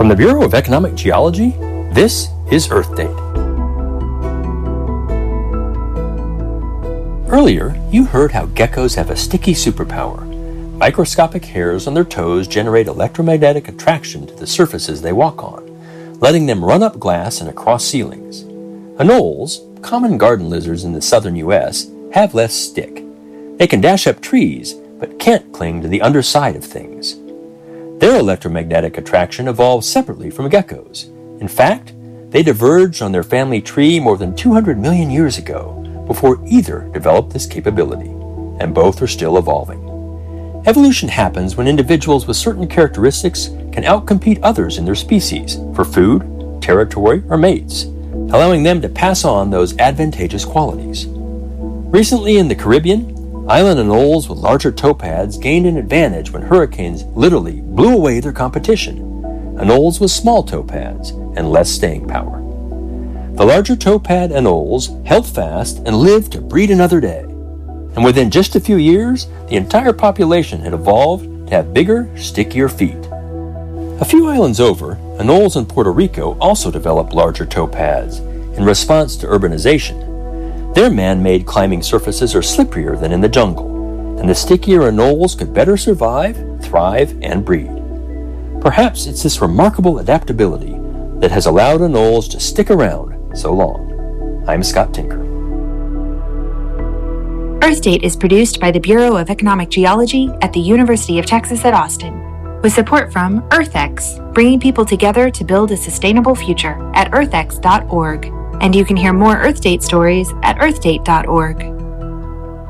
From the Bureau of Economic Geology, this is Earth Date. Earlier, you heard how geckos have a sticky superpower. Microscopic hairs on their toes generate electromagnetic attraction to the surfaces they walk on, letting them run up glass and across ceilings. Anoles, common garden lizards in the southern U.S., have less stick. They can dash up trees, but can't cling to the underside of things. Their electromagnetic attraction evolved separately from geckos. In fact, they diverged on their family tree more than 200 million years ago before either developed this capability, and both are still evolving. Evolution happens when individuals with certain characteristics can outcompete others in their species for food, territory, or mates, allowing them to pass on those advantageous qualities. Recently in the Caribbean, island anoles with larger toe pads gained an advantage when hurricanes literally blew away their competition, anoles with small toe pads and less staying power. The larger toe pad anoles held fast and lived to breed another day. And within just a few years, the entire population had evolved to have bigger, stickier feet. A few islands over, anoles in Puerto Rico also developed larger toe pads in response to urbanization. Their man-made climbing surfaces are slipperier than in the jungle, and the stickier anoles could better survive, thrive, and breed. Perhaps it's this remarkable adaptability that has allowed anoles to stick around so long. I'm Scott Tinker. Earth Date is produced by the Bureau of Economic Geology at the University of Texas at Austin, with support from EarthX, bringing people together to build a sustainable future at earthx.org. And you can hear more Earth Date stories at earthdate.org.